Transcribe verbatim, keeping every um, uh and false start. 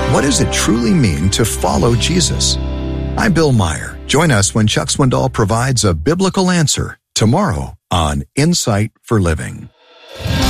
What does it truly mean to follow Jesus? I'm Bill Meyer. Join us when Chuck Swindoll provides a biblical answer tomorrow on Insight for Living.